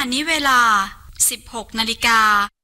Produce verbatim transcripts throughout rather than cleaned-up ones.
ณนี้เวลา สิบหกนาฬิกา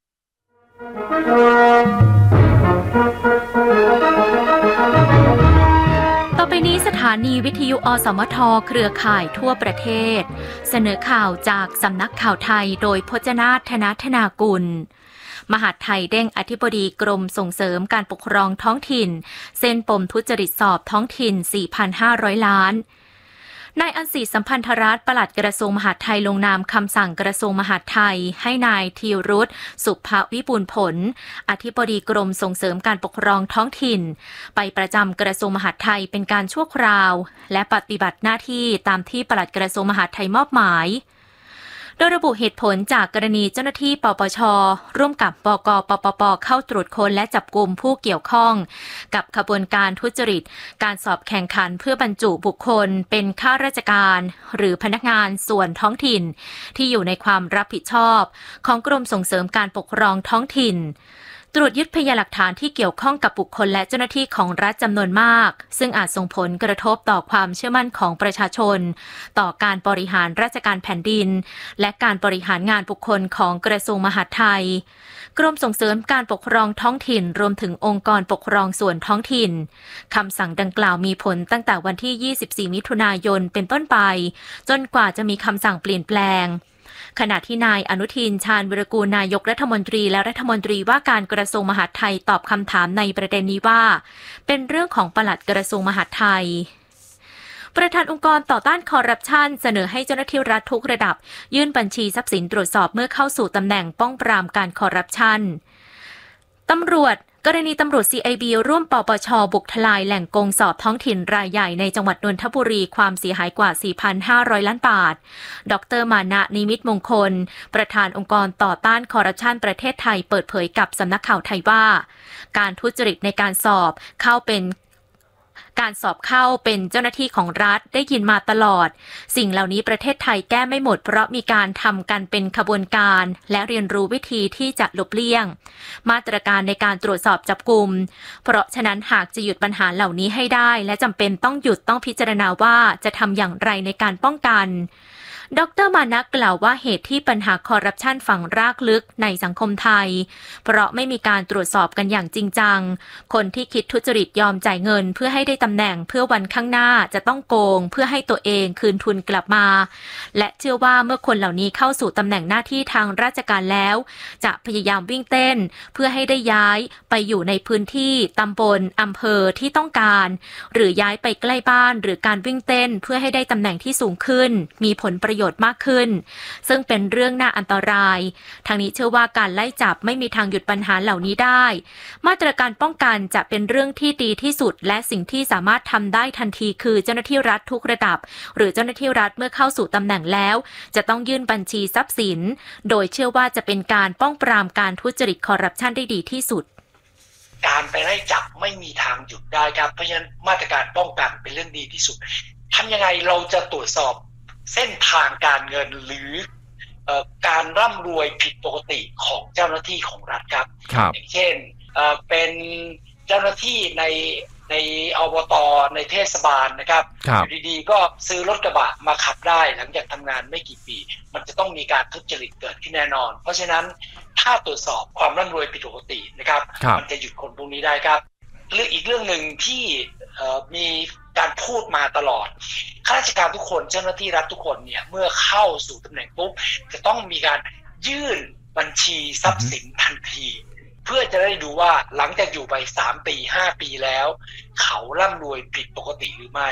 ต่อไปนี้สถานีวิทยุอสมทเครือข่ายทั่วประเทศเสนอข่าวจากสำนักข่าวไทยโดยพจนาถ ธนธนากุลมหาดไทยเด้งอธิบดีกรมส่งเสริมการปกครองท้องถิ่นเส้นปมทุจริตสอบท้องถิ่น สี่พันห้าร้อย ล้านนายอันศิสัมพันธรัตน์ปลัดกระทรวงมหาดไทยลงนามคำสั่งกระทรวงมหาดไทยให้นายธีรุธสุภวิบูลย์ผลอธิบดีกรมส่งเสริมการปกครองท้องถิ่นไปประจำกระทรวงมหาดไทยเป็นการชั่วคราวและปฏิบัติหน้าที่ตามที่ปลัดกระทรวงมหาดไทยมอบหมายโดยระบุเหตุผลจากกรณีเจ้าหน้าที่ปปช.ร่วมกับบก.ปปป.เข้าตรวจค้นและจับกุมผู้เกี่ยวข้องกับขบวนการทุจริตการสอบแข่งขันเพื่อบรรจุบุคคลเป็นข้าราชการหรือพนักงานส่วนท้องถิ่นที่อยู่ในความรับผิดชอบของกรมส่งเสริมการปกครองท้องถิ่นตรวจยึดพยานหลักฐานที่เกี่ยวข้องกับบุคคลและเจ้าหน้าที่ของรัฐจำนวนมากซึ่งอาจส่งผลกระทบต่อความเชื่อมั่นของประชาชนต่อการบริหารราชการแผ่นดินและการบริหารงานบุคคลของกระทรวงมหาดไทยกรมส่งเสริมการปกครองท้องถิ่นรวมถึงองค์กรปกครองส่วนท้องถิ่นคำสั่งดังกล่าวมีผลตั้งแต่วันที่ยี่สิบสี่มิถุนายนเป็นต้นไปจนกว่าจะมีคำสั่งเปลี่ยนแปลงขณะที่นายอนุทินชาญวิรากูลนายกรัฐมนตรีและรัฐมนตรีว่าการกระทรวงมหาดไทยตอบคำถามในประเด็นนี้ว่าเป็นเรื่องของปลัดกระทรวงมหาดไทยประธานองค์กรต่อต้านคอร์รัปชันเสนอให้เจ้าหน้าที่รัฐทุกระดับยื่นบัญชีทรัพย์สินตรวจสอบเมื่อเข้าสู่ตำแหน่งป้องปรามการคอร์รัปชันตำรวจกรณีตำรวจ ซี ไอ บี ร่วมปปช.บุกทลายแหล่งโกงสอบท้องถิ่นรายใหญ่ในจังหวัดนนทบุรีความเสียหายกว่า สี่พันห้าร้อย ล้านบาทดร.มานะนิมิตมงคลประธานองค์กรต่อต้านคอร์รัปชันประเทศไทยเปิดเผยกับสำนักข่าวไทยว่าการทุจริตในการสอบเข้าเป็นการสอบเข้าเป็นเจ้าหน้าที่ของรัฐได้ยินมาตลอดสิ่งเหล่านี้ประเทศไทยแก้ไม่หมดเพราะมีการทำกันเป็นขบวนการและเรียนรู้วิธีที่จะหลบเลี่ยงมาตรการในการตรวจสอบจับกุมเพราะฉะนั้นหากจะหยุดปัญหาเหล่านี้ให้ได้และจำเป็นต้องหยุดต้องพิจารณาว่าจะทำอย่างไรในการป้องกันดร.มานะกล่าวว่าเหตุที่ปัญหาคอร์รัปชันฝังรากลึกในสังคมไทยเพราะไม่มีการตรวจสอบกันอย่างจริงจังคนที่คิดทุจริตยอมจ่ายเงินเพื่อให้ได้ตำแหน่งเพื่อวันข้างหน้าจะต้องโกงเพื่อให้ตัวเองคืนทุนกลับมาและเชื่อว่าเมื่อคนเหล่านี้เข้าสู่ตำแหน่งหน้าที่ทางราชการแล้วจะพยายามวิ่งเต้นเพื่อให้ได้ย้ายไปอยู่ในพื้นที่ตำบลอำเภอที่ต้องการหรือย้ายไปใกล้บ้านหรือการวิ่งเต้นเพื่อให้ได้ตำแหน่งที่สูงขึ้นมีผลประโยชน์มากขึ้นซึ่งเป็นเรื่องน่าอันตรายทางนี้เชื่อว่าการไล่จับไม่มีทางหยุดปัญหาเหล่านี้ได้มาตรการป้องกันจะเป็นเรื่องที่ดีที่สุดและสิ่งที่สามารถทำได้ทันทีคือเจ้าหน้าที่รัฐทุกระดับหรือเจ้าหน้าที่รัฐเมื่อเข้าสู่ตำแหน่งแล้วจะต้องยื่นบัญชีทรัพย์สินโดยเชื่อว่าจะเป็นการป้องปรามการทุจริตคอร์รัปชันได้ดีที่สุดการไปไล่จับไม่มีทางหยุดได้ครับเพราะฉะนั้นมาตรการป้องกันเป็นเรื่องดีที่สุดทำยังไงเราจะตรวจสอบเส้นทางการเงินหรือเอ่อการร่ำรวยผิดปกติของเจ้าหน้าที่ของรัฐครับอย่างเช่นเอ่อเป็นเจ้าหน้าที่ในในอบต.ในเทศบาลนะครับอยู่ดีๆก็ซื้อรถกระบะมาขับได้หลังจากทำงานไม่กี่ปีมันจะต้องมีการทุจริตเกิดขึ้นแน่นอนเพราะฉะนั้นถ้าตรวจสอบความร่ำรวยผิดปกตินะครับมันจะหยุดคนพวกนี้ได้ครับเรื่องอีกเรื่องหนึ่งที่มีการพูดมาตลอดข้าราชการทุกคนเจ้าหน้าที่รัฐทุกคนเนี่ยเมื่อเข้าสู่ตำแหน่งปุ๊บจะต้องมีการยื่นบัญชีทรัพย์สินทันทีเพื่อจะได้ดูว่าหลังจากอยู่ไปสามปีห้าปีแล้วเขาร่ำรวยผิดปกติหรือไม่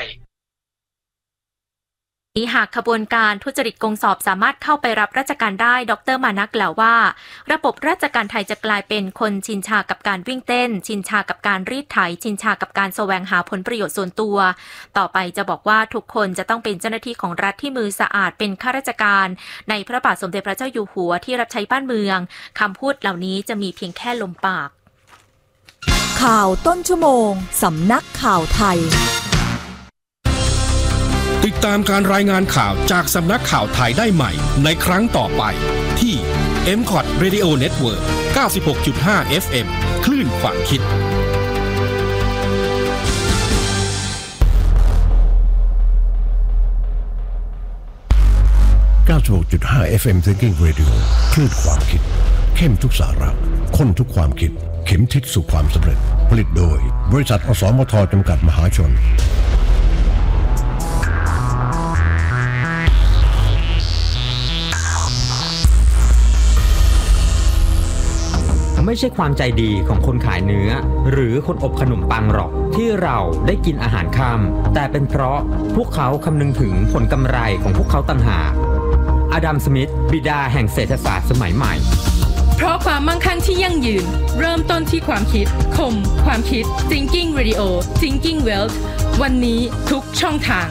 หากขบวนการทุจริตโกงสอบสามารถเข้าไปรับราชการได้ดร.มานะกล่าวว่าระบบราชการไทยจะกลายเป็นคนชินชากับการวิ่งเต้นชินชากับการรีดไถชินชากับการแสวงหาผลประโยชน์ส่วนตัวต่อไปจะบอกว่าทุกคนจะต้องเป็นเจ้าหน้าที่ของรัฐที่มือสะอาดเป็นข้าราชการในพระบาทสมเด็จพระเจ้าอยู่หัวที่รับใช้บ้านเมืองคำพูดเหล่านี้จะมีเพียงแค่ลมปากข่าวต้นชั่วโมงสำนักข่าวไทยติดตามการรายงานข่าวจากสำนักข่าวไทยได้ใหม่ในครั้งต่อไปที่ เอ็ม คอท Radio Network เก้าสิบหกจุดห้า เอฟ เอ็ม คลื่นความคิดเก้าสิบหกจุดห้า เอฟ เอ็ม Thinking Radio คลื่นความคิดเข้มทุกสาระข้นทุกความคิดเข็มทิศสู่ความสำเร็จผลิตโดยบริษัทอสมทจำกัดมหาชนไม่ใช่ความใจดีของคนขายเนื้อหรือคนอบขนมปังหรอกที่เราได้กินอาหารค่ำแต่เป็นเพราะพวกเขาคำนึงถึงผลกำไรของพวกเขาต่างหากอดัม สมิธบิดาแห่งเศรษฐศาสตร์สมัยใหม่เพราะความมั่งคั่งที่ยั่งยืนเริ่มต้นที่ความคิดคมความคิด Thinking Radio Thinking Wealth วันนี้ทุกช่องทาง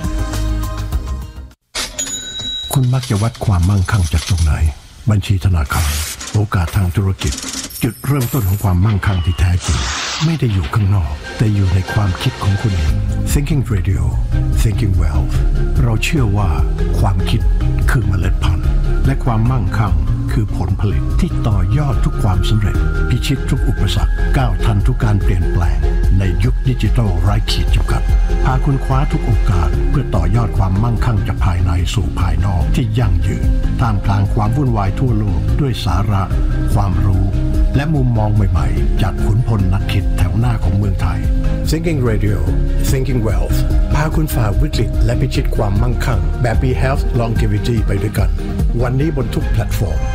คุณมักจะวัดความมั่งคั่งจากตรงไหนบัญชีธนาคารโอกาสทางธุรกิจจุดเริ่มต้นของความมั่งคั่งที่แท้จริงไม่ได้อยู่ข้างนอกแต่อยู่ในความคิดของคุณเอง Thinking Radio Thinking Wealth เราเชื่อว่าความคิดคือเมล็ดพันธุ์และความมั่งคั่งคือผลผลิตที่ต่อยอดทุกความสำเร็จพิชิตทุกอุปสรรคก้าวทันทุกการเปลี่ยนแปลงในยุคดิจิทัลไร้ขีดจำกัดพาคุณคว้าทุกโอกาสเพื่อต่อยอดความมั่งคั่งจากภายในสู่ภายนอกที่ยั่งยืนท่ามกลางความวุ่นวายทั่วโลกด้วยสาระความรู้และมุมมองใหม่ๆจากขุนพลนักคิดแถวหน้าของเมืองไทย Thinking Radio Thinking Wealth พาคุณฝ่าวิกฤตและพิชิตความมั่งคั่งแบบ Be Health Longevity ไปด้วยกันวันนี้บนทุกแพลตฟอร์ม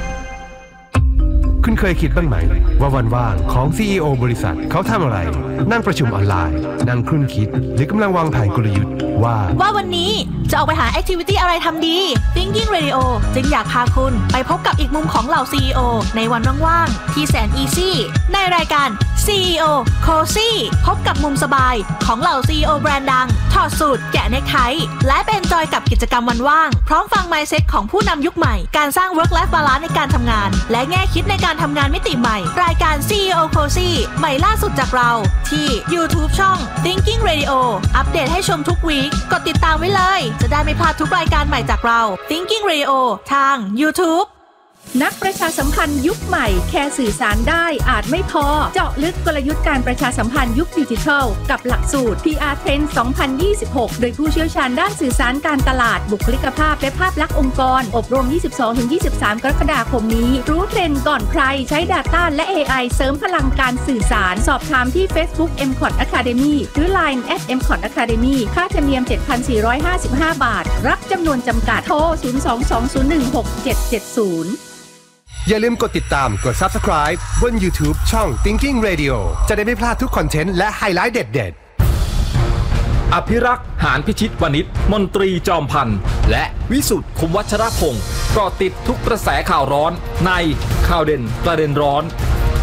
คุณเคยคิดบ้างไหมว่าวันว่างของ ซี อี โอ บริษัทเขาทำอะไรนั่งประชุมออนไลน์นั่งครุ่นคิดหรือกำลังวางแผนกลยุทธ์ว่าว่าวันนี้จะออกไปหาแอคทิวิตี้อะไรทำดี Thinking Radio จึงอยากพาคุณไปพบกับอีกมุมของเหล่า ซี อี โอ ในวันว่างๆที่แสนอีซี่ในรายการ ซี อี โอ Cozy พบกับมุมสบายของเหล่า ซี อี โอ แบรนด์ดังถอดสูทแกะเนคไทและเป็นจอยกับกิจกรรมวันว่างพร้อมฟัง mindset ของผู้นำยุคใหม่การสร้าง work life balance ในการทำงานและแง่คิดในการทำงานมิติใหม่รายการ ซี อี โอ Cozy ใหม่ล่าสุดจากเราที่ YouTube ช่อง Thinking Radio อัปเดตให้ชมทุกวีคกดติดตามไว้เลยจะได้ไม่พลาดทุกรายการใหม่จากเรา Thinking Radio ทาง YouTube นักประชาสัมพันธ์ยุคใหม่แค่สื่อสารได้อาจไม่พอเจาะลึกกลยุทธ์การประชาสัมพันธ์ยุคดิจิทัลกับหลักสูตร พี อาร์ Trend สองพันยี่สิบหกโดยผู้เชี่ยวชาญด้านสื่อสารการตลาดบุคลิกภาพและภาพลักษณ์องค์กรอบรม ยี่สิบสองถึงยี่สิบสาม กรกฎาคมนี้รู้เทรนด์ก่อนใครใช้ Data และ เอ ไอ เสริมพลังการสื่อสารสอบถามที่ Facebook เอ็ม คอท Academy หรือ ไลน์ แอท เอ็ม คอท Academy ค่าธรรมเนียม เจ็ดพันสี่ร้อยห้าสิบห้า บาทรับจำนวนจำกัดโทรศูนย์ สอง สอง ศูนย์ หนึ่ง หก เจ็ด เจ็ด ศูนย์อย่าลืมกดติดตามกด Subscribe บน YouTube ช่อง Thinking Radio จะได้ไม่พลาดทุกคอนเทนต์และไฮไลท์เด็ดๆอภิรักษ์หานพิชิตวณิชมนตรีจอมพันธ์และวิสุทธิ์คุมวัชรพงศ์เกาะติดทุกกระแสข่าวร้อนในข่าวเด่นประเด็นร้อน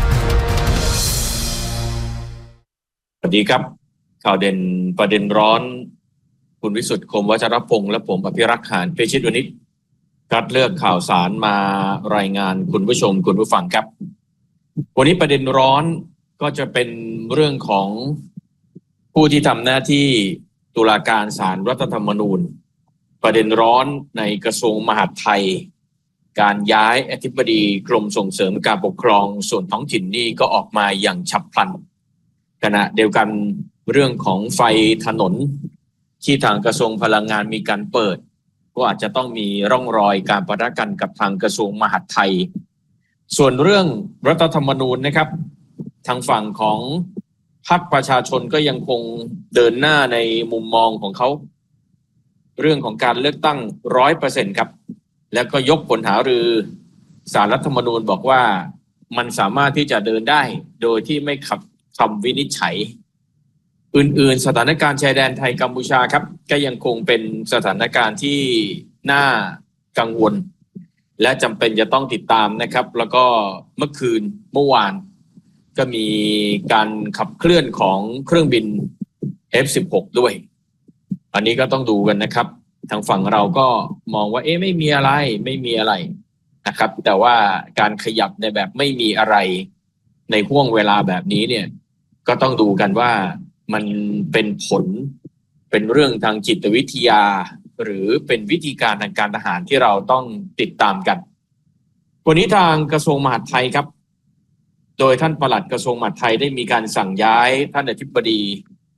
สวัสดีครับข่าวเด่นประเด็นร้อนคุณวิสุทธิ์คุมวัชรพงศ์และผมอภิรักษ์หานพิชิตวณิชคัดเลือกข่าวสารมารายงานคุณผู้ชมคุณผู้ฟังครับวันนี้ประเด็นร้อนก็จะเป็นเรื่องของผู้ที่ทำหน้าที่ตุลาการศาลรัฐธรรมนูญประเด็นร้อนในกระทรวงมหาดไทยการย้ายอธิบดีกรมส่งเสริมการปกครองส่วนท้องถิ่นนี่ก็ออกมาอย่างฉับพลันขณะเดียวกันเรื่องของไฟถนนที่ทางกระทรวงพลังงานมีการเปิดก็อาจจะต้องมีร่องรอยการปะทะกันกับทางกระทรวงมหาดไทยส่วนเรื่องรัฐธรรมนูญนะครับทางฝั่งของพรรคประชาชนก็ยังคงเดินหน้าในมุมมองของเขาเรื่องของการเลือกตั้ง ร้อยเปอร์เซ็นต์ ครับแล้วก็ยกผลหารือศาลรัฐธรรมนูญบอกว่ามันสามารถที่จะเดินได้โดยที่ไม่ขัดคำวินิจฉัยอื่นๆสถานการณ์ชายแดนไทยกัมพูชาครับก็ยังคงเป็นสถานการณ์ที่น่ากังวลและจำเป็นจะต้องติดตามนะครับแล้วก็เมื่อคืนเมื่อวานก็มีการขับเคลื่อนของเครื่องบิน เอฟ สิบหก ด้วยอันนี้ก็ต้องดูกันนะครับทางฝั่งเราก็มองว่าเอ๊ะไม่มีอะไรไม่มีอะไรนะครับแต่ว่าการขยับในแบบไม่มีอะไรในห่วงเวลาแบบนี้เนี่ยก็ต้องดูกันว่ามันเป็นผลเป็นเรื่องทางจิตวิทยาหรือเป็นวิธีการทางการทหารที่เราต้องติดตามกันวันนี้ทางกระทรวงมหาดไทยครับโดยท่านปลัดกระทรวงมหาดไทยได้มีการสั่งย้ายท่านอธิบดี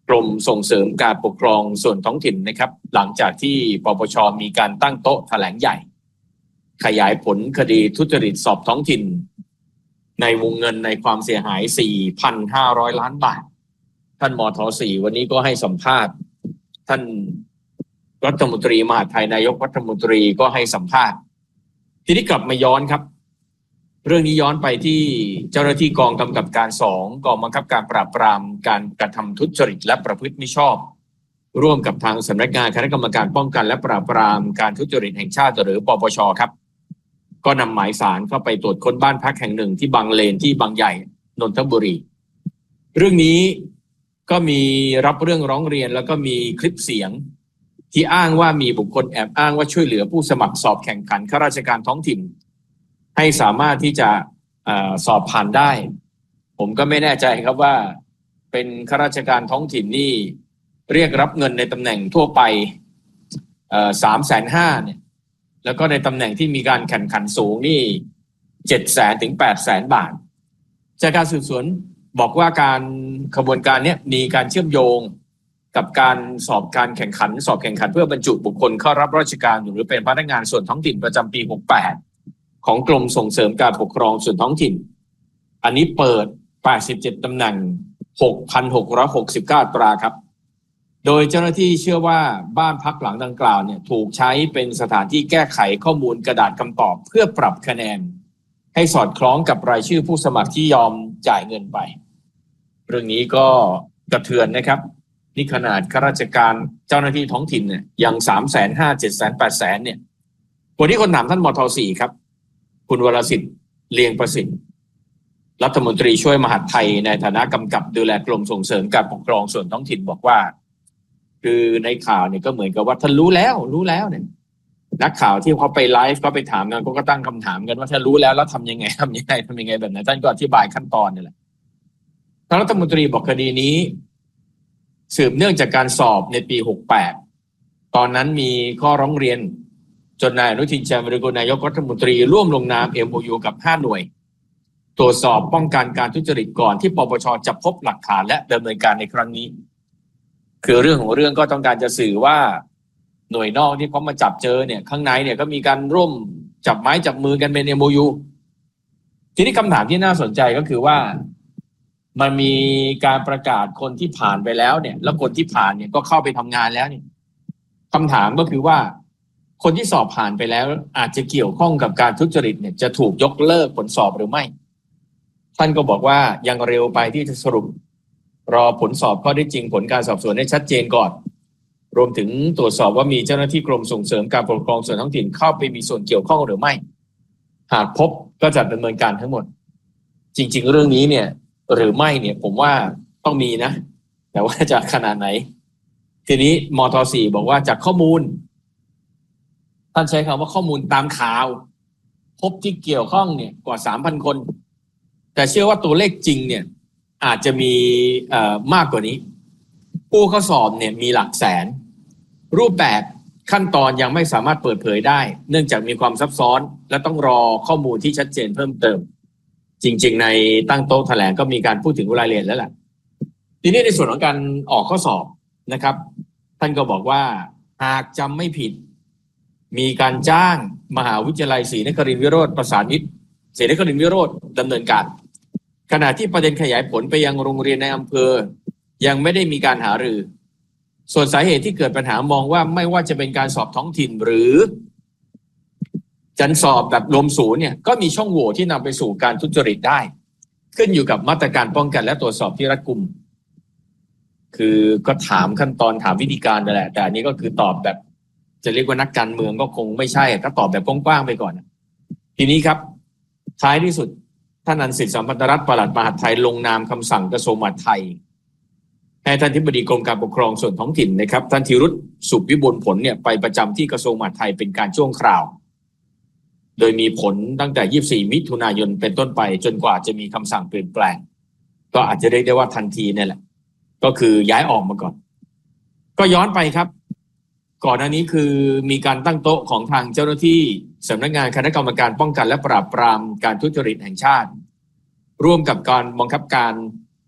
กรมส่งเสริมการปกครองส่วนท้องถิ่นนะครับหลังจากที่ปปช.มีการตั้งโต๊ะแถลงใหญ่ขยายผลคดีทุจริตสอบท้องถิ่นในวงเงินในความเสียหาย สี่พันห้าร้อย ล้านบาทท่านมท.สี่วันนี้ก็ให้สัมภาษณ์ท่านรัฐมนตรีมหาดไทยนายกรัฐมนตรีก็ให้สัมภาษณ์ทีนี้กลับมาย้อนครับเรื่องนี้ย้อนไปที่เจ้าหน้าที่กองกำกับการสองกองบังคับการปราบปรามการกระทำทุจริตและประพฤติมิชอบร่วมกับทางสำนักงานคณะกรรมการป้องกันและปราบปรามการทุจริตแห่งชาติหรือปปช.ครับก็นำหมายสารเข้าไปตรวจค้นบ้านพักแห่งหนึ่งที่บางเลนที่บางใหญ่นนทบุรีเรื่องนี้ก็มีรับเรื่องร้องเรียนแล้วก็มีคลิปเสียงที่อ้างว่ามีบุคคลแอบอ้างว่าช่วยเหลือผู้สมัครสอบแข่งขันข้าราชการท้องถิ่นให้สามารถที่จะเอ่อสอบผ่านได้ผมก็ไม่แน่ใจครับว่าเป็นข้าราชการท้องถิ่นนี่เรียกรับเงินในตำแหน่งทั่วไปเอ่อสามแสนห้าเนี่ยแล้วก็ในตำแหน่งที่มีการแข่งขันสูงนี่เจ็ดแสนถึงแปดแสนบาทจากการสืบสวนบอกว่าการขบวนการเนี้ยมีการเชื่อมโยงกับการสอบการแข่งขันสอบแข่งขันเพื่อบรรจุบุคคลเข้ารับราชการหรือเป็นพนักงานส่วนท้องถิ่นประจำปีหกสิบแปดของกรมส่งเสริมการปกครองส่วนท้องถิ่นอันนี้เปิดแปดสิบเจ็ดตำแหน่ง หกพันหกร้อยหกสิบเก้า ตราครับโดยเจ้าหน้าที่เชื่อว่าบ้านพักหลังดังกล่าวเนี่ยถูกใช้เป็นสถานที่แก้ไขข้อมูลกระดาษคำตอบเพื่อปรับคะแนนให้สอดคล้องกับรายชื่อผู้สมัครที่ยอมจ่ายเงินไปเรื่องนี้ก็กระเทือนนะครับนี่ขนาดข้าราชการเจ้าหน้าที่ท้องถิ่นเนี่ยยัง สามแสนห้า เจ็ดแสน แปดแสนเนี่ยวันนี้คนถามท่านมท.สี่ครับคุณวรสิทธิ์เลียงประสิทธิ์รัฐมนตรีช่วยมหาดไทยในฐานะกำกับดูแลกรมส่งเสริมการปกครองส่วนท้องถิ่นบอกว่าคือในข่าวเนี่ยก็เหมือนกับว่าท่านรู้แล้วรู้แล้วเนี่ยนักข่าวที่เขาไปไลฟ์เขาไปถามกันก็ตั้งคำถามกันว่าถ้ารู้แล้วแล้วทำยังไงทำยังไงทำยังไงแบบไหนท่านก็อธิบายขั้นตอนนี่แหละทางรัฐมนตรีบอกคดีนี้สืบเนื่องจากการสอบในปีหกสิบแปดตอนนั้นมีข้อร้องเรียนจนนายอนุทินชาญวิรากูลนายกรัฐมนตรีร่วมลงนาม เอ็ม โอ ยู กับห้าหน่วยตรวจสอบป้องกันการทุจริตก่อนที่ปปช.จะพบหลักฐานและดำเนินการในครั้งนี้คือเรื่องของเรื่องก็ต้องการจะสื่อว่าหน่วยนอกที่เขามาจับเจอเนี่ยข้างในเนี่ยก็มีการร่วมจับไม้จับมือกันเป็น เอ็ม โอ ยู ทีนี้คำถามที่น่าสนใจก็คือว่ามันมีการประกาศคนที่ผ่านไปแล้วเนี่ยแล้วคนที่ผ่านเนี่ยก็เข้าไปทำงานแล้วเนี่ยคำถามก็คือว่าคนที่สอบผ่านไปแล้วอาจจะเกี่ยวข้องกับการทุจริตเนี่ยจะถูกยกเลิกผลสอบหรือไม่ท่านก็บอกว่ายังเร็วไปที่จะสรุปรอผลสอบข้อได้จริงผลการสอบสวนให้ชัดเจนก่อนรวมถึงตรวจสอบว่ามีเจ้าหน้าที่กรมส่งเสริมการปกครองส่วนท้องถิ่นเข้าไปมีส่วนเกี่ยวข้องหรือไม่หากพบก็จะดำเนินการทั้งหมดจริงๆเรื่องนี้เนี่ยหรือไม่เนี่ยผมว่าต้องมีนะแต่ว่าจะขนาดไหนทีนี้มท.สี่บอกว่าจากข้อมูลท่านใช้คำว่าข้อมูลตามข่าวพบที่เกี่ยวข้องเนี่ยกว่า สามพัน คนแต่เชื่อว่าตัวเลขจริงเนี่ยอาจจะมีเอ่อมากกว่านี้ผู้เข้าสอบเนี่ยมีหลักแสนรูปแบบขั้นตอนยังไม่สามารถเปิดเผยได้เนื่องจากมีความซับซ้อนและต้องรอข้อมูลที่ชัดเจนเพิ่มเติมจริงๆในตั้งโต๊ะแถลงก็มีการพูดถึงรายละเอียดแล้วแหละทีนี้ในส่วนของการออกข้อสอบนะครับท่านก็บอกว่าหากจำไม่ผิดมีการจ้างมหาวิทยาลัยศรีนครินทรวิโรธประสานมิตรศรีนครินทรวิโรธดำเนินการขณะที่ประเด็นขยายผลไปยังโรงเรียนในอำเภอยังไม่ได้มีการหารือส่วนสาเหตุที่เกิดปัญหามองว่าไม่ว่าจะเป็นการสอบท้องถิ่นหรือการสอบแบบรวมศูนย์เนี่ยก็มีช่องโหว่ที่นำไปสู่การทุจริตได้ขึ้นอยู่กับมาตรการป้องกันและตรวจสอบที่รัดกุมคือก็ถามขั้นตอนถามวิธีการนั่นแหละแต่อันนี้ก็คือตอบแบบจะเรียกว่านักการเมืองก็คงไม่ใช่ก็ตอบแบบกว้างๆไปก่อนทีนี้ครับท้ายที่สุดท่านอันสิทธิสัมพันธรัตน์ปลัดมหาดไทยลงนามคำสั่งกระทรวงมหาดไทยให้ท่านอธิบดีกรมการปกครองส่วนท้องถิ่นนะครับท่านธีรุษสุขวิบูลย์ผลเนี่ยไปประจำที่กระทรวงมหาดไทยเป็นการชั่วคราวโดยมีผลตั้งแต่ยี่สิบสี่มิถุนายนเป็นต้นไปจนกว่าจะมีคำสั่งเปลี่ยนแปลงก็อาจจะเรียกได้ว่าทันทีนี่แหละก็คือย้ายออกมาก่อนก็ย้อนไปครับก่อนหน้านี้คือมีการตั้งโต๊ะของทางเจ้าหน้าที่สำนักงานคณะกรรมการป้องกันและปราบปรามการทุจริตแห่งชาติร่วมกับการบังคับการ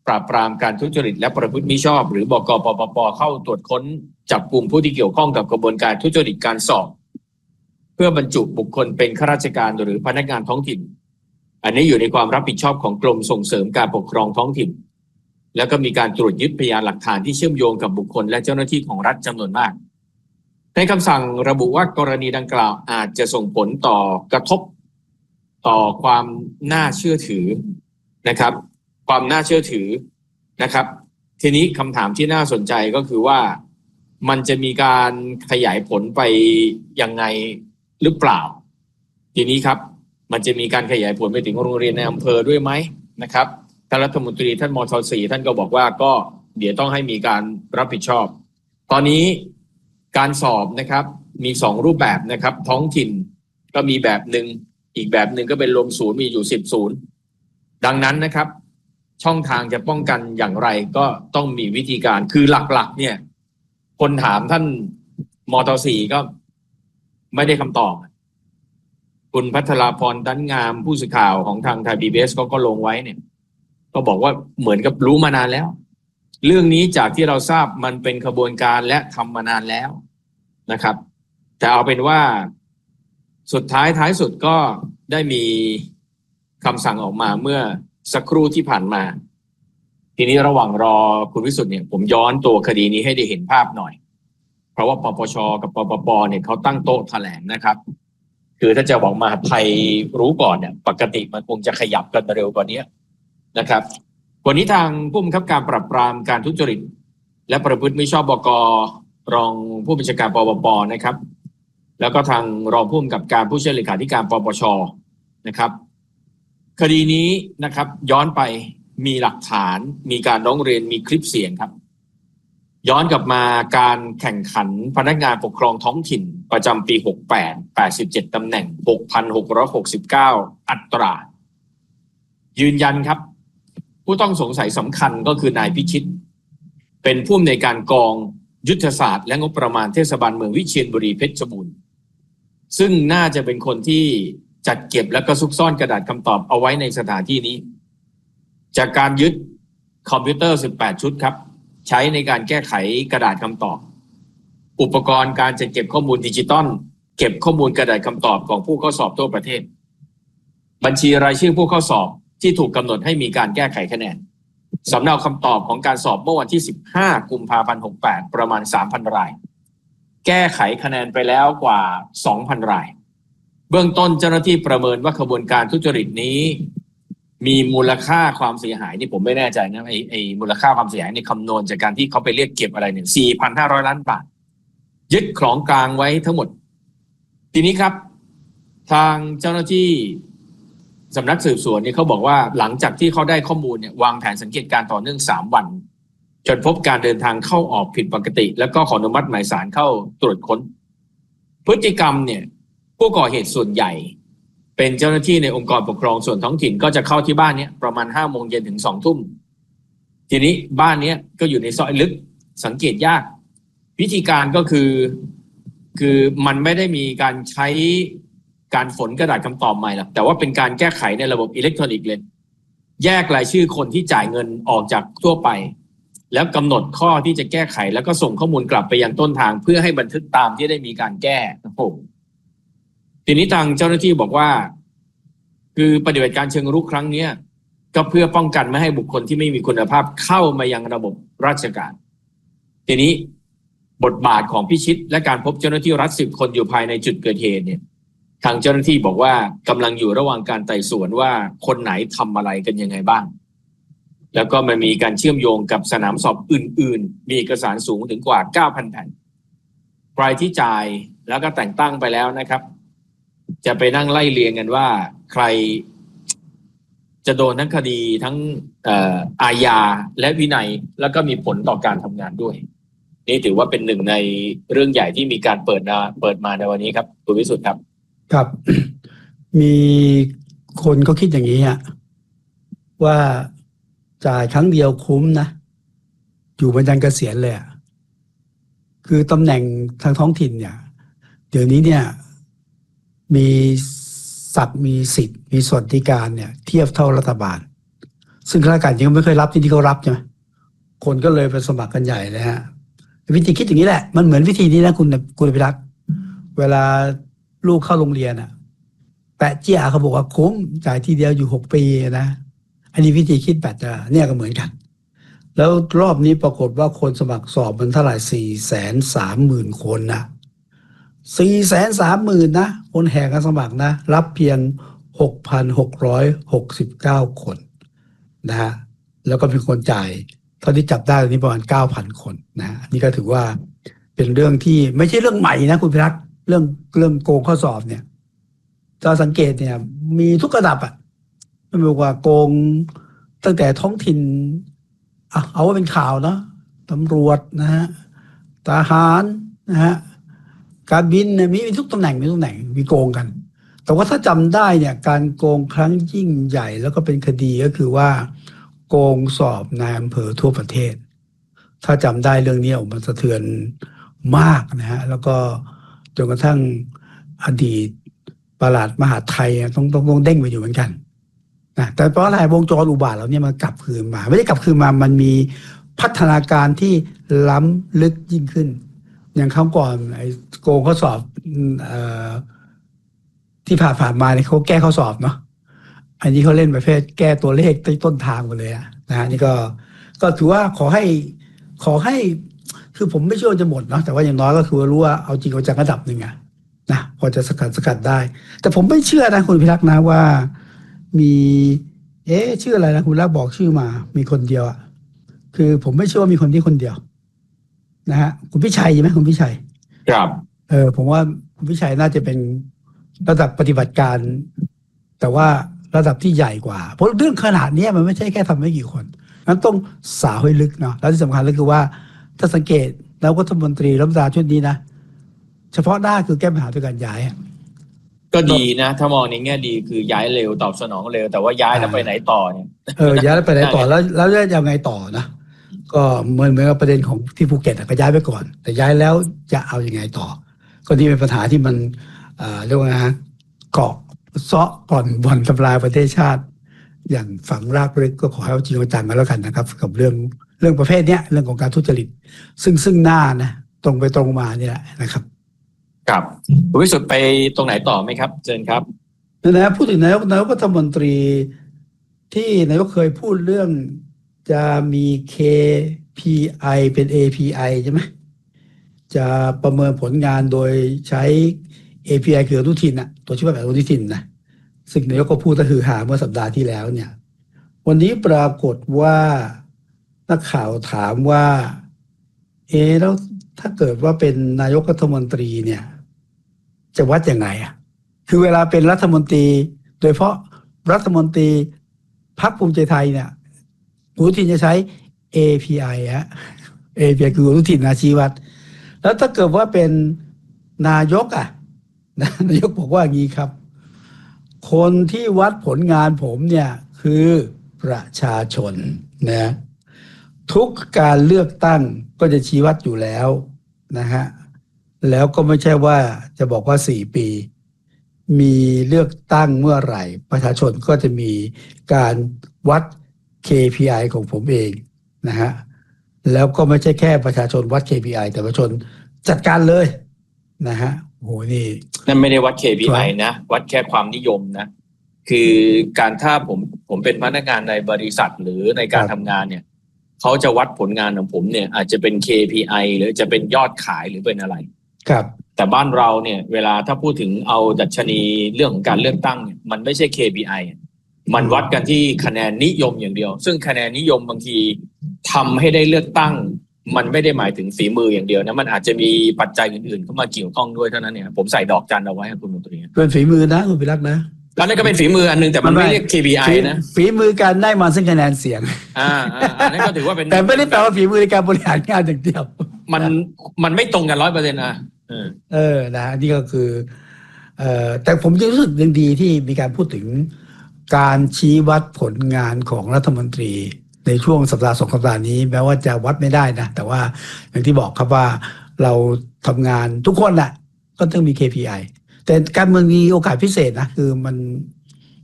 ปราบปรามการทุจริตและประพฤติมิชอบหรือบก.ปปป.เข้าตรวจค้นจับกลุ่มผู้ที่เกี่ยวข้องกับกระบวนการทุจริตการสอบเพื่อบรรจุบุคคลเป็นข้าราชการหรือพนักงานท้องถิ่นอันนี้อยู่ในความรับผิดชอบของกรมส่งเสริมการปกครองท้องถิ่นแล้วก็มีการตรวจยึดพยานหลักฐานที่เชื่อมโยงกับบุคคลและเจ้าหน้าที่ของรัฐจำนวนมากในคำสั่งระบุว่ากรณีดังกล่าวอาจจะส่งผลต่อกระทบต่อความน่าเชื่อถือนะครับความน่าเชื่อถือนะครับทีนี้คำถามที่น่าสนใจก็คือว่ามันจะมีการขยายผลไปยังไงหรือเปล่าทีนี้ครับมันจะมีการขยายผลไปถึงโรงเรียนในอำเภอด้วยไหมนะครับท่านรัฐมนตรีท่านมท.สี่ท่านก็บอกว่าก็เดี๋ยวต้องให้มีการรับผิดชอบตอนนี้การสอบนะครับมีสองรูปแบบนะครับท้องถิ่นก็มีแบบหนึ่งอีกแบบหนึ่งก็เป็นรวมศูนย์มีอยู่สิบศูนย์ดังนั้นนะครับช่องทางจะป้องกันอย่างไรก็ต้องมีวิธีการคือหลักๆเนี่ยคนถามท่านมท.สี่ก็ไม่ได้คำตอบคุณพัทราพรตั้นงามผู้สื่อข่าวของทางไทย พี บี เอส ก็ก็ลงไว้เนี่ยก็บอกว่าเหมือนกับรู้มานานแล้วเรื่องนี้จากที่เราทราบมันเป็นขบวนการและทำมานานแล้วนะครับแต่เอาเป็นว่าสุดท้ายท้ายสุดก็ได้มีคำสั่งออกมาเมื่อสักครู่ที่ผ่านมาทีนี้ระหว่างรอคุณวิสุทธิ์เนี่ยผมย้อนตัวคดีนี้ให้ได้เห็นภาพหน่อยเพราะว่าปปช.กับปปป.เนี่ยเขาตั้งโต๊ะแถลงนะครับคือถ้าจะบอกมหาดไทยรู้ก่อนเนี่ยปกติมันคงจะขยับกันเร็วกว่านี้นะครับวันนี้ทางผู้บังคับการปราบปรามการทุจริตและประพฤติมิชอบบก.รองผู้บัญชาการปปป.นะครับแล้วก็ทางรองผู้กำกับการผู้ช่วยเลขาธิการปปช.นะครับคดีนี้นะครับย้อนไปมีหลักฐานมีการร้องเรียนมีคลิปเสียงครับย้อนกลับมาการแข่งขันพนักงานปกครองท้องถิ่นประจำปีหกสิบแปด แปดสิบเจ็ดตำแหน่ง หกพันหกร้อยหกสิบเก้า อัตรายืนยันครับผู้ต้องสงสัยสำคัญก็คือนายพิชิตเป็นผู้อำนวยการกองยุทธศาสตร์และงบประมาณเทศบาลเมืองวิเชียรบุรีเพชรบูรณ์ซึ่งน่าจะเป็นคนที่จัดเก็บและก็ซุกซ่อนกระดาษคำตอบเอาไว้ในสถานที่นี้จากการยึดคอมพิวเตอร์สิบแปดชุดครับใช้ในการแก้ไขกระดาษคำตอบอุปกรณ์การจัดเก็บข้อมูลดิจิตอลเก็บข้อมูลกระดาษคำตอบของผู้เข้าสอบทั่วประเทศบัญชีรายชื่อผู้เข้าสอบที่ถูกกำหนดให้มีการแก้ไขคะแนนสำเนาคำตอบของการสอบเมื่อวันที่สิบห้ากุมภาพันธ์หกสิบแปดประมาณ สามพัน รายแก้ไขคะแนนไปแล้วกว่า สองพัน รายเบื้องต้นเจ้าหน้าที่ประเมินว่าขบวนการทุจริตนี้มีมูลค่าความเสียหายนี่ผมไม่แน่ใจนะไอ้ไอ้มูลค่าความเสียหายในคำนวณจากการที่เขาไปเรียกเก็บอะไรเนี่ย สี่พันห้าร้อย ล้านบาทยึดของกลางไว้ทั้งหมดทีนี้ครับทางเจ้าหน้าที่สำนักสืบสวนนี่เขาบอกว่าหลังจากที่เขาได้ข้อมูลเนี่ยวางแผนสังเกตการต่อเนื่องสามวันจนพบการเดินทางเข้าออกผิดปกติแล้วก็ขออนุมัติหมายศาลเข้าตรวจค้นพฤติกรรมเนี่ยผู้ก่อเหตุส่วนใหญ่เป็นเจ้าหน้าที่ในองค์กรปกครองส่วนท้องถิ่นก็จะเข้าที่บ้านเนี้ยประมาณห้าโมงเย็นถึงสองทุ่มทีนี้บ้านเนี้ยก็อยู่ในซอยลึกสังเกตยากวิธีการก็คือคือมันไม่ได้มีการใช้การฝนกระดาษคำตอบใหม่หรอกแต่ว่าเป็นการแก้ไขในระบบอิเล็กทรอนิกส์เลยแยกรายชื่อคนที่จ่ายเงินออกจากทั่วไปแล้วกำหนดข้อที่จะแก้ไขแล้วก็ส่งข้อมูลกลับไปยังต้นทางเพื่อให้บันทึกตามที่ได้มีการแก้โอ้โหทีนี้ทางเจ้าหน้าที่บอกว่าคือปฏิบัติการเชิงรุกครั้งนี้ก็เพื่อป้องกันไม่ให้บุคคลที่ไม่มีคุณภาพเข้ามายังระบบราชการทีนี้บทบาทของพิชิตและการพบเจ้าหน้าที่รัฐสิบคนอยู่ภายในจุดเกิดเหตุเนี่ยทางเจ้าหน้าที่บอกว่ากำลังอยู่ระหว่างการไต่สวนว่าคนไหนทำอะไรกันยังไงบ้างแล้วก็มันมีการเชื่อมโยงกับสนามสอบอื่นๆมีเอกสารสูงถึงกว่า เก้าพัน แผ่นใครที่จ่ายแล้วก็แต่งตั้งไปแล้วนะครับจะไปนั่งไล่เรียงกันว่าใครจะโดนทั้งคดีทั้งเอ่ออาญาและวินัยแล้วก็มีผลต่อการทำงานด้วยนี่ถือว่าเป็นหนึ่งในเรื่องใหญ่ที่มีการเปิดมาเปิดมาในวันนี้ครับคุณวิสุทธิ์ครับครับ มีคนก็คิดอย่างนี้ฮะว่าจ่ายครั้งเดียวคุ้มนะอยู่บรรยันเกษียณเลยอ่ะคือตำแหน่งทางท้องถิ่นเนี่ยเดี๋ยวนี้เนี่ยมีศักดิ์มีสิทธิ์มีสวัสดิการเนี่ยเทียบเท่ารัฐบาลซึ่งข้าราชการจริงๆไม่เคยรับที่ที่เขารับใช่ไหมคนก็เลยไปสมัครกันใหญ่เลยฮะวิธีคิดอย่างนี้แหละมันเหมือนวิธีนี้นะคุณคุณพิรักษ์เวลาลูกเข้าโรงเรียนอ่ะแปะเจี้ยเขาบอกว่าคุ้มจ่ายทีเดียวอยู่หกปีนะอันนี้วิธีคิดแบบจะเนี่ยก็เหมือนกันแล้วรอบนี้ปรากฏว่าคนสมัครสอบมันเท่าไหร่สี่แสนสามหมื่นคนนะสี่แสนสามหมื่นนะคนแห่กันสมัครนะรับเพียงหกพันหกร้อยหกสิบเก้าคนนะฮะแล้วก็มีคนจ่ายเท่าที่จับได้ตอนนี้ประมาณ เก้าพัน คนนะนี่ก็ถือว่าเป็นเรื่องที่ไม่ใช่เรื่องใหม่นะคุณพิรักษ์เรื่องเรื่องโกงข้อสอบเนี่ยถ้าสังเกตเนี่ยมีทุกระดับอ่ะไม่ว่าโกงตั้งแต่ท้องถิ่นเอาว่าเป็นข่าวเนาะตำรวจนะฮะทหารนะฮะการบินเนี่ยมีทุกตำแหน่งมีทุกตำแหน่งมีโกงกันแต่ว่าถ้าจำได้เนี่ยการโกงครั้งยิ่งใหญ่แล้วก็เป็นคดีก็คือว่าโกงสอบนายอำเภอทั่วประเทศถ้าจำได้เรื่องนี้ออกมาสะเทือนมากนะฮะแล้วก็จนกระทั่งอดีตปลัดมหาดไทยต้องต้องต้องเด้งไปอยู่เหมือนกันนะแต่เพราะอะไรวงจรอุบาทเหล่านี้มันกลับคืนมาไม่ได้กลับคืนมามันมีพัฒนาการที่ล้ำลึกยิ่งขึ้นอย่างครั้งก่อนไอ้โกงข้อสอบเอ่อที่ผ่านผ่านมาเนี่ยเขาแก้ข้อสอบเนาะอันนี้เขาเล่นประเภทแก้ตัวเลขต้นทางหมดเลยอะนะฮะนี่ก็ก็ถือว่าขอให้ขอให้คือผมไม่เชื่อจะหมดเนาะแต่ว่าอย่างน้อยก็คือรู้ว่าเอาจริงเอาจังระดับหนึ่งอะนะพอจะสกัดสกัดได้แต่ผมไม่เชื่อนะคุณพิรักษ์นะว่ามีเอ๊ะชื่ออะไรนะคุณรักบอกชื่อมามีคนเดียวอะคือผมไม่เชื่อว่ามีคนที่คนเดียวนะฮะคุณพิชัยใช่ไหมคุณพิชัยครับเออผมว่าคุณพิชัยน่าจะเป็นระดับปฏิบัติการแต่ว่าระดับที่ใหญ่กว่าเพราะเรื่องขนาดนี้มันไม่ใช่แค่ทำไม่กี่คนนั้นต้องสาวให้ลึกเนาะแล้วที่สำคัญก็คือว่าถ้าสังเกตแล้วรัฐมนตรีรัฐมนตรีชุดนี้นะเฉพาะหน้าคือแก้ปัญหาด้วยการย้ายก็ดีนะถ้ามองในแง่ดีคือย้ายเร็วตอบสนองเร็วแต่ว่าย้ายแล้วไปไหนต่อเนี่ยเออย้ายแล้วไปไหนต่อแล้วแล้วจะยังไงต่อนะก็เหมือนเหมือนกับประเด็นของที่ภูเก็ตก็ย้ายไปก่อนแต่ย้ายแล้วจะเอายังไงต่อก็นี่เป็นปัญหาที่มันเรียกว่าฮะเกาะเซาะก่อนบ่อนทำลายประเทศชาติอย่างฝังรากลึกก็ขอให้เอาจริงเอาจังกันแล้วกันนะครับกับเรื่องเรื่องประเภทเนี้ยเรื่องของการทุจริตซึ่งซึ่งหน้านะตรงไปตรงมานี่แหละนะครับครับคุณวิสุทธิ์ไปตรงไหนต่อไหมครับเชิญครับนะพูดถึงนายกนายกรัฐมนตรีที่นายกเคยพูดเรื่องจะมี เค พี ไอ เป็น เอ พี ไอ ใช่ไหมจะประเมินผลงานโดยใช้ เอ พี ไอ คืออนุทินนะตัวชื่อแบบอนุทินนะซึ่งนายกก็พูดก็คือหาเมื่อสัปดาห์ที่แล้วเนี่ยวันนี้ปรากฏว่านักข่าวถามว่าเออแล้วถ้าเกิดว่าเป็นนายกรัฐมนตรีเนี่ยจะวัดยังไงอ่ะคือเวลาเป็นรัฐมนตรีโดยเฉพาะรัฐมนตรีพรรคภูมิใจไทยเนี่ยอนุทินจะใช้ เอ พี ไอ ฮะ เอ พี ไอ คืออนุทินนะชี้วัดแล้วถ้าเกิดว่าเป็นนายกอ่ะนายกบอกว่าอย่างนี้ครับคนที่วัดผลงานผมเนี่ยคือประชาชนนะทุกการเลือกตั้งก็จะชี้วัดอยู่แล้วนะฮะแล้วก็ไม่ใช่ว่าจะบอกว่าสี่ปีมีเลือกตั้งเมื่อไหร่ประชาชนก็จะมีการวัด เค พี ไอ ของผมเองนะฮะแล้วก็ไม่ใช่แค่ประชาชนวัด เค พี ไอ แต่ประชาชนจัดการเลยนะฮะโอ้โหนี่นั่นไม่ได้วัด เค พี ไอ นะวัดแค่ความนิยมนะคือการถ้าผมผมเป็นพนักงานในบริษัทหรือในการทำงานเนี่ยเขาจะวัดผลงานของผมเนี่ยอาจจะเป็น เค พี ไอ หรือจะเป็นยอดขายหรือเป็นอะไรครับแต่บ้านเราเนี่ยเวลาถ้าพูดถึงเอาดัชนีเรื่องของการเลือกตั้งเนี่ยมันไม่ใช่ เค พี ไอ มันวัดกันที่คะแนนนิยมอย่างเดียวซึ่งคะแนนนิยมบางทีทำให้ได้เลือกตั้งมันไม่ได้หมายถึงฝีมืออย่างเดียวนะมันอาจจะมีปัจจัยอื่นๆเข้ามาเกี่ยวข้องด้วยเท่านั้นเนี่ยผมใส่ดอกจันเอาไว้ให้คุณมนตรีเป็นฝีมือนะคุณพิรักษ์นะแล้วนั่นก็เป็นฝีมืออันนึงแต่มันไม่เรียก เค พี ไอ นะฝีมือการได้มาซึ่งคะแนนเสียงอ่าอันนั้นก็ถือว่าเป็นแต่ไม่ได้แปลว่าฝีมือในการบริหารงานอย่างเดียวมันมันไม่ตรงกัน ร้อยเปอร์เซ็นต์ อ่ะเออเออนะนี่ก็คือเอ่อแต่ผมรู้สึกยังดีที่มีการพูดถึงการชี้วัดผลงานของรัฐมนตรีในช่วงสัปดาห์สองสัปดาห์นี้แม้ว่าจะวัดไม่ได้นะแต่ว่าอย่างที่บอกครับว่าเราทำงานทุกคนแหละก็ต้องมี เค พี ไอ แต่การเมืองมีโอกาสพิเศษนะคือมัน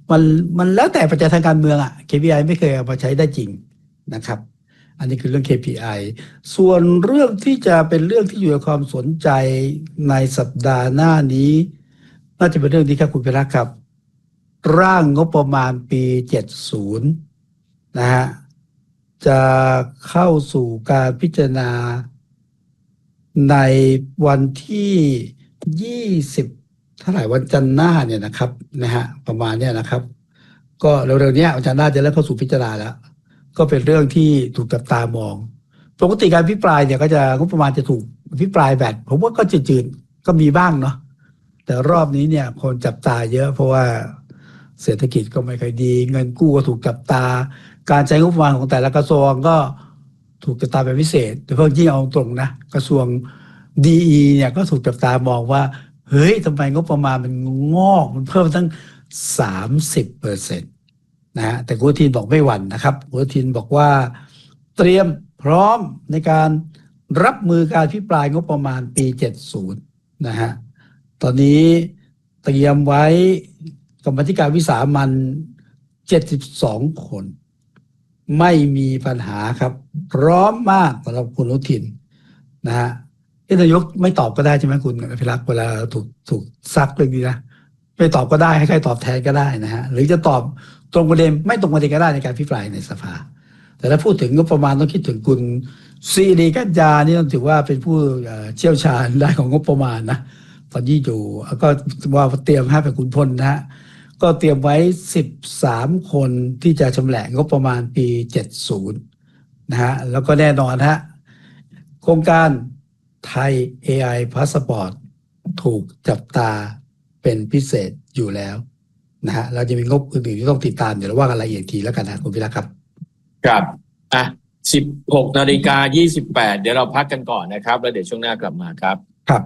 มันมันแล้วแต่ปัจจัยทางการเมืองอะ เค พี ไอ ไม่เคยเอามาใช้ได้จริงนะครับอันนี้คือเรื่อง เค พี ไอ ส่วนเรื่องที่จะเป็นเรื่องที่อยู่ในความสนใจในสัปดาห์หน้านี้น่าจะเป็นเรื่องนี้ครับคุณพิรักษ์ครับร่างงบประมาณปีเจ็ดสิบนะฮะจะเข้าสู่การพิจารณาในวันที่ยี่สิบเท่าไหร่วันจันทร์หน้าเนี่ยนะครับนะฮะประมาณเนี้ยนะครับก็เร็วๆนี้วันจันทร์หน้าจะเริ่มเข้าสู่พิจารณาแล้วก็เป็นเรื่องที่ถูกจับตามองปกติการพิปรายเนี่ยก็จะงบประมาณจะถูกพิปรายแบบผมว่าก็จืดๆก็มีบ้างเนาะแต่รอบนี้เนี่ยคนจับตาเยอะเพราะว่าเศรษฐกิจก็ไม่ค่อยดีเงินกู้ก็ถูกจับตาการใช้งบประมาณของแต่ละกระทรวงก็ถูกจับตาเป็นพิเศษโดยเฉพาะยิ่งเอาตรงนะกระทรวง ดี อี เนี่ยก็ถูกจับตามองว่าเฮ้ยทำไมงบประมาณมันงอกมันเพิ่มตั้ง สามสิบเปอร์เซ็นต์ นะฮะแต่คุณอนุทินบอกไม่หวั่นนะครับคุณอนุทินบอกว่าเตรียมพร้อมในการรับมือการพิปรายงบประมาณปีเจ็ดสิบนะฮะตอนนี้เตรียมไว้กรรมาธิการวิสามัญเจ็ดสิบสองคนไม่มีปัญหาครับพร้อมมากสำหรับคุณอนุทินนะฮะนายกไม่ตอบก็ได้ใช่ไหมคุณอภิรักษ์เวลาถูกถูกซักเรื่องนี้นะไม่ตอบก็ได้ให้ใครตอบแทนก็ได้นะฮะหรือจะตอบตรงประเด็นไม่ตรงประเด็นก็ได้ในการพิปรายในสภาแต่ถ้าพูดถึงงบประมาณต้องคิดถึงคุณซีรีกัญญานี่ต้องถือว่าเป็นผู้เชี่ยวชาญด้านของงบประมาณนะตอนนี้อยู่ก็ว่าเตรียมให้เป็นคุณพลนะฮะก็เตรียมไว้สิบสามคนที่จะชำแหละงบประมาณปีเจ็ดสิบนะฮะแล้วก็แน่นอนฮะโครงการไทย เอ ไอ Passport ถูกจับตาเป็นพิเศษอยู่แล้วนะฮะเราจะมีงบอื่นๆที่ต้องติดตามเดี๋ยวเราว่ากันรายละเอียดทีแล้วกันนะคุณพิรักษ์ครับครับอ่ะ สิบหกนาฬิกายี่สิบแปด เดี๋ยวเราพักกันก่อนนะครับแล้วเดี๋ยวช่วงหน้ากลับมาครับครับ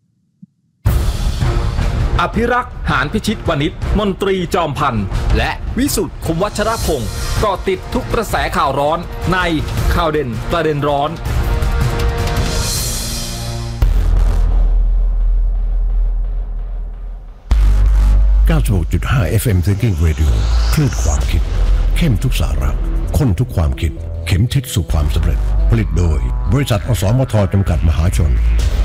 อภิรักษ์หานพิชิตวณิชมนตรีจอมพันธ์และวิสุทธิ์คมวัชรพงศ์เกาะติดทุกกระแสข่าวร้อนในข่าวเด่นประเด็นร้อนเก้าสิบหกจุดห้า เอฟ เอ็ม Thinking Radio คลื่นความคิดเข้มทุกสาระข้นทุกความคิดเข็มทิศสู่ความสำเร็จผลิตโดยบริษัทอสมทจำกัดมหาชน